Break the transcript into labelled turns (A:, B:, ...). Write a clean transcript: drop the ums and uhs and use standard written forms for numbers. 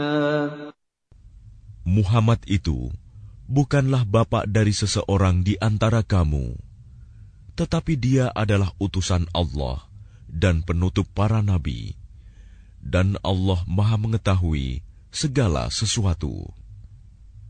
A: Muhammad itu bukanlah bapa dari seseorang di antara kamu, tetapi dia adalah utusan Allah dan penutup para nabi, dan Allah Maha Mengetahui segala sesuatu.